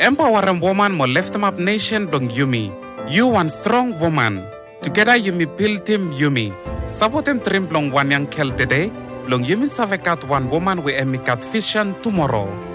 Empower a woman mo lift up nation dong Yumi. You one strong woman. Together Yumi build team Yumi. Sabotem trim long one yang kel today. Long Yumi savekat one woman we emikat vision tomorrow.